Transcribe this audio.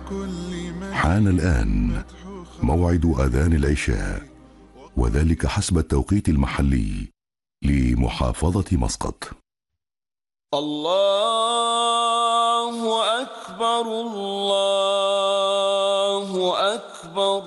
حان الآن موعد أذان العشاء، وذلك حسب التوقيت المحلي لمحافظة مسقط. الله أكبر الله أكبر.